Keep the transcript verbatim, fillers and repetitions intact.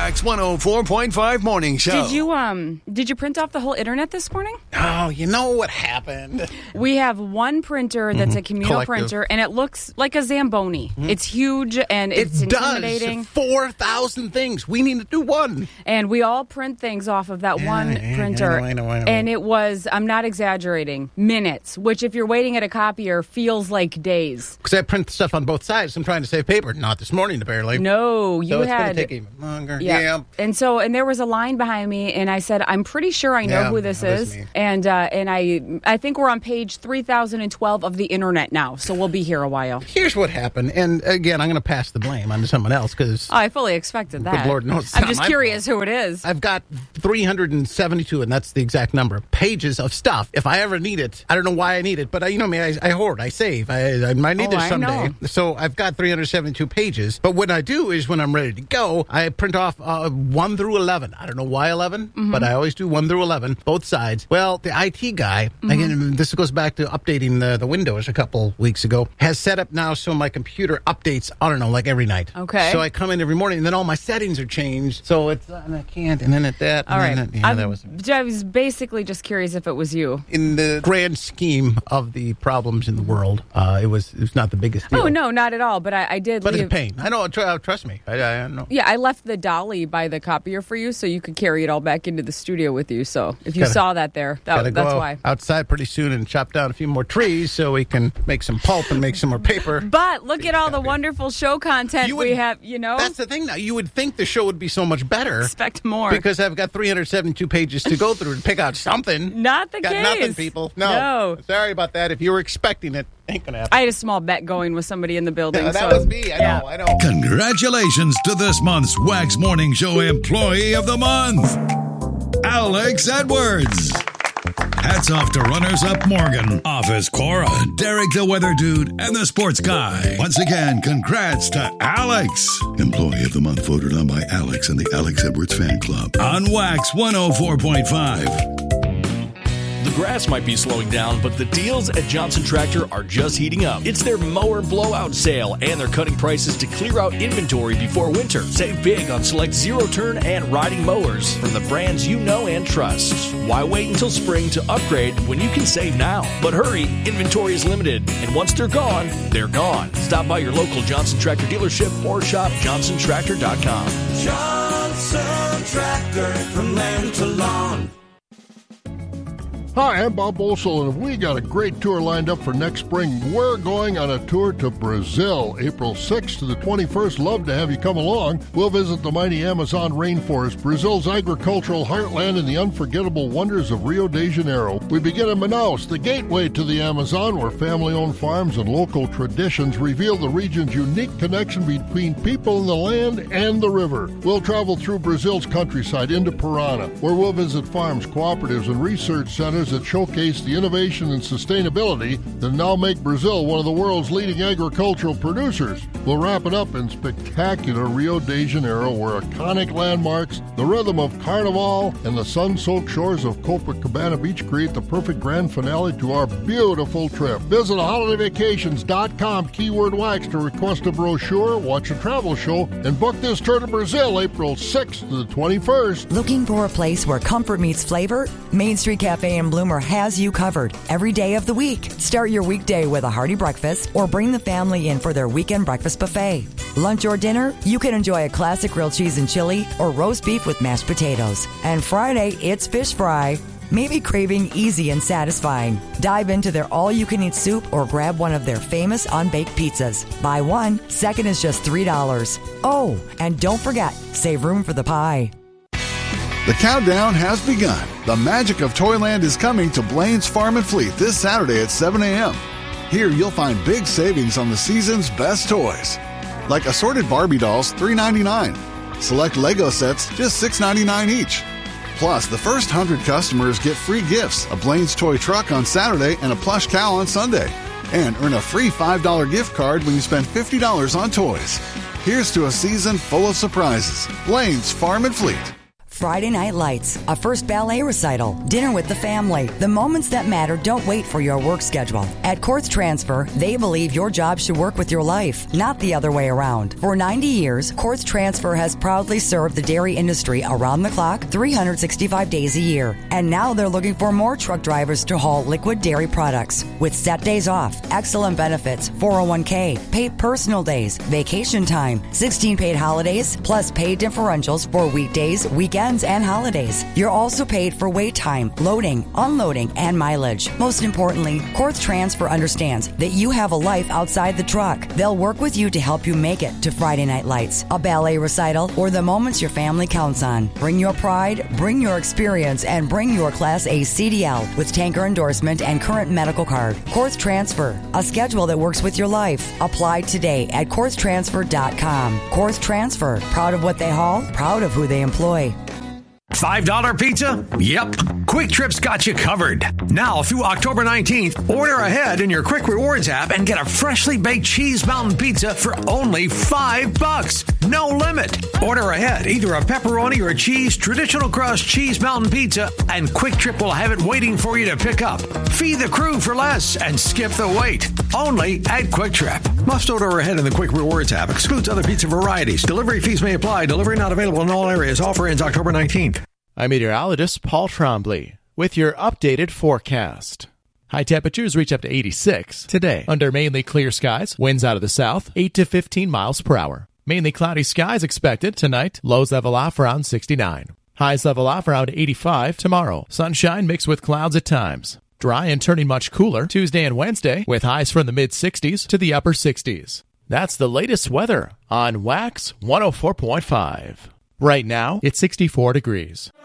Wax one oh four point five Morning Show. Did you um did you print off the whole internet this morning? Oh, you know what happened? We have one printer that's mm-hmm. a communal Collective. printer, and it looks like a Zamboni. Mm-hmm. It's huge, and it's it intimidating. Does four thousand things. We need to do one. And we all print things off of that yeah, one yeah, printer. I know, I know, I know. And it was, I'm not exaggerating, minutes, which if you're waiting at a copier feels like days. Because I print stuff on both sides. I'm trying to save paper. Not this morning, apparently. No, you so it's had... going to take even longer. Yeah. yeah. And so, and there was a line behind me, and I said, I'm pretty sure I know yeah, who this that is. me. And uh, and I I think we're on page three thousand twelve of the internet now, so we'll be here a while. Here's what happened. And again, I'm going to pass the blame on to someone else because... Oh, I fully expected that. Good Lord knows. It's I'm not just my curious fault. who it is. I've got three hundred seventy-two, and that's the exact number, pages of stuff. If I ever need it, I don't know why I need it, but I, you know me, I, I hoard, I save. I, I might need Oh, this I someday. know. So I've got three hundred seventy-two pages. But what I do is when I'm ready to go, I print off uh, one through eleven. I don't know why eleven, mm-hmm. but I always do one through eleven, both sides. Well, the I T guy, mm-hmm. again, this goes back to updating the, the Windows a couple weeks ago, has set up now so my computer updates, I don't know, like every night. Okay. So I come in every morning, and then all my settings are changed. So it's, uh, and I can't, and then at that. All right. That, yeah, I'm, that was... I was basically just curious if it was you. In the grand scheme of the problems in the world, uh, it was it was not the biggest deal. Oh, no, not at all. But I, I did But leave... it's a pain. I know. Tr- trust me. I, I know. Yeah, I left the dolly by the copier for you so you could carry it all back into the studio with you. So if you Gotta- saw that there, that, Gotta that's go why. outside pretty soon and chop down a few more trees so we can make some pulp and make some more paper. But look at all the wonderful show content You would- we have, you know. That's the thing now. You would think the show would be so much better. Expect more. Because I've got three hundred seventy-two pages to go through to pick out something. Not the got case. nothing, people. No. No. Sorry about that. If you were expecting it, ain't gonna happen. I had a small bet going with somebody in the building. Yeah, that so, was me. I yeah. know. I know. Congratulations to this month's Wax Morning Show Employee of the Month, Alex Edwards. Hats off to runners-up Morgan, Office Cora, Derek the Weather Dude, and the Sports Guy. Once again, congrats to Alex. Employee of the Month voted on by Alex and the Alex Edwards Fan Club. On Wax one oh four point five. The grass might be slowing down, but the deals at Johnson Tractor are just heating up. It's their mower blowout sale, and they're cutting prices to clear out inventory before winter. Save big on select zero-turn and riding mowers from the brands you know and trust. Why wait until spring to upgrade when you can save now? But hurry, inventory is limited, and once they're gone, they're gone. Stop by your local Johnson Tractor dealership or shop johnson tractor dot com. Johnson Tractor, from land to lawn. Hi, I'm Bob Olsel, and we got a great tour lined up for next spring. We're going on a tour to Brazil, April sixth to the twenty-first. Love to have you come along. We'll visit the mighty Amazon rainforest, Brazil's agricultural heartland, and the unforgettable wonders of Rio de Janeiro. We begin in Manaus, the gateway to the Amazon, where family-owned farms and local traditions reveal the region's unique connection between people and the land and the river. We'll travel through Brazil's countryside into Parana, where we'll visit farms, cooperatives, and research centers that showcase the innovation and sustainability that now make Brazil one of the world's leading agricultural producers. We'll wrap it up in spectacular Rio de Janeiro, where iconic landmarks, the rhythm of Carnival, and the sun-soaked shores of Copacabana Beach create the perfect grand finale to our beautiful trip. Visit holiday vacations dot com, keyword wax, to request a brochure, watch a travel show, and book this tour to Brazil, April sixth to the twenty-first. Looking for a place where comfort meets flavor? Main Street Cafe in Bloomer has you covered every day of the week. Start your weekday with a hearty breakfast or bring the family in for their weekend breakfast buffet. Lunch or dinner, you can enjoy a classic grilled cheese and chili or roast beef with mashed potatoes. And Friday, it's fish fry. Maybe craving easy and satisfying. Dive into their all-you-can-eat soup or grab one of their famous unbaked pizzas. Buy one, second is just three dollars. Oh, and don't forget, save room for the pie. The countdown has begun. The magic of Toyland is coming to Blaine's Farm and Fleet this Saturday at seven a.m. Here you'll find big savings on the season's best toys, like assorted Barbie dolls, three ninety-nine. Select Lego sets, just six ninety-nine each. Plus, the first one hundred customers get free gifts, a Blaine's toy truck on Saturday and a plush cow on Sunday. And earn a free five dollars gift card when you spend fifty dollars on toys. Here's to a season full of surprises. Blaine's Farm and Fleet. Friday Night Lights, a first ballet recital, dinner with the family. The moments that matter don't wait for your work schedule. At Quartz Transfer, they believe your job should work with your life, not the other way around. For ninety years, Quartz Transfer has proudly served the dairy industry around the clock, three hundred sixty-five days a year. And now they're looking for more truck drivers to haul liquid dairy products. With set days off, excellent benefits, four oh one k, paid personal days, vacation time, sixteen paid holidays, plus paid differentials for weekdays, weekends, and holidays. You're also paid for wait time, loading, unloading, and mileage. Most importantly, Quartz Transfer understands that you have a life outside the truck. They'll work with you to help you make it to Friday Night Lights, a ballet recital, or the moments your family counts on. Bring your pride, bring your experience, and bring your Class A C D L with tanker endorsement and current medical card. Quartz Transfer, a schedule that works with your life. Apply today at quartz transfer dot com. Quartz Transfer, proud of what they haul, proud of who they employ. five dollar pizza? Yep. Quick Trip's got you covered. Now through October nineteenth, order ahead in your Quick Rewards app and get a freshly baked cheese mountain pizza for only five bucks. No limit. Order ahead, either a pepperoni or a cheese traditional crust cheese mountain pizza, and Quick Trip will have it waiting for you to pick up. Feed the crew for less and skip the wait. Only at Quick Trip. Must order ahead in the Quick Rewards app. Excludes other pizza varieties. Delivery fees may apply. Delivery not available in all areas. Offer ends October nineteenth. I'm meteorologist Paul Trombley with your updated forecast. High temperatures reach up to eighty-six today under mainly clear skies. Winds out of the south, eight to fifteen miles per hour. Mainly cloudy skies expected tonight. Lows level off around sixty-nine. Highs level off around eighty-five tomorrow. Sunshine mixed with clouds at times. Dry and turning much cooler Tuesday and Wednesday with highs from the mid-sixties to the upper sixties. That's the latest weather on Wax one oh four point five. Right now, it's sixty-four degrees.